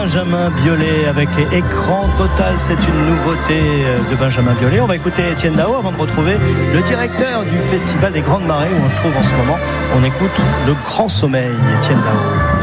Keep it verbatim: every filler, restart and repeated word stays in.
Benjamin Biolay avec Écran Total, c'est une nouveauté de Benjamin Biolay. On va écouter Étienne Dao avant de retrouver le directeur du Festival des Grandes Marées où on se trouve en ce moment. On écoute Le Grand Sommeil, Étienne Dao.